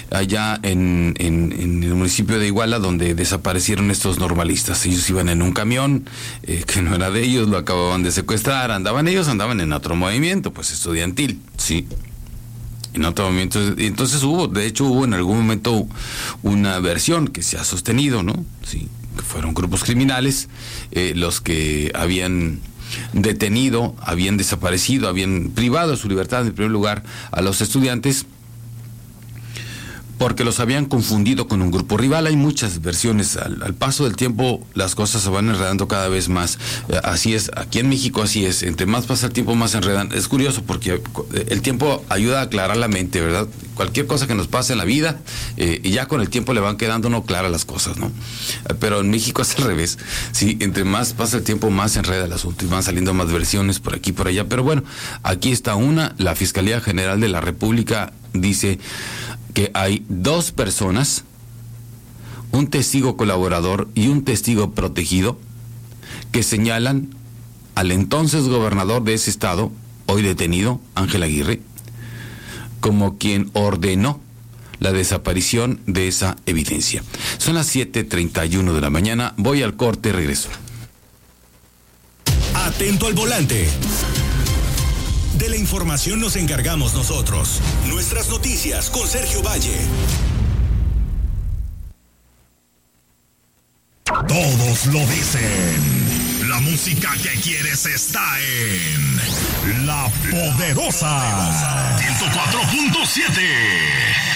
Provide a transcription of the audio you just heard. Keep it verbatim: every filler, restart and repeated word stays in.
allá en, en, en el municipio de Iguala, donde desaparecieron estos normalistas. Ellos iban en un camión eh, que no era de ellos, lo acababan de secuestrar, andaban ellos, andaban en otro movimiento, pues estudiantil, sí. En otro momento, entonces hubo, de hecho hubo en algún momento una versión que se ha sostenido, ¿no? Sí, que fueron grupos criminales eh, los que habían detenido, habían desaparecido, habían privado de su libertad en primer lugar a los estudiantes porque los habían confundido con un grupo rival. Hay muchas versiones. Al, al paso del tiempo las cosas se van enredando cada vez más. Eh, así es, aquí en México así es. Entre más pasa el tiempo, más se enredan. Es curioso porque el tiempo ayuda a aclarar la mente, ¿verdad? Cualquier cosa que nos pase en la vida, eh, y ya con el tiempo le van quedando no claras las cosas, ¿no? Pero en México es al revés. Sí, entre más pasa el tiempo, más se enreda el asunto y van saliendo más versiones por aquí y por allá. Pero bueno, aquí está una. La Fiscalía General de la República dice que hay dos personas, un testigo colaborador y un testigo protegido, que señalan al entonces gobernador de ese estado, hoy detenido, Ángel Aguirre, como quien ordenó la desaparición de esa evidencia. Son las siete treinta y uno de la mañana, voy al corte, regreso. Atento al volante. De la información nos encargamos nosotros. Nuestras noticias con Sergio Valle. Todos lo dicen. La música que quieres está en La Poderosa. ciento cuatro punto siete.